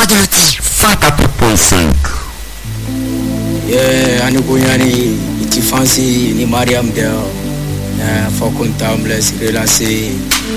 Radio Loti. Fata 3.5. Yeah, Anuguyani, Itifansi, ni Mariam Del, Fokuntam, les relancer.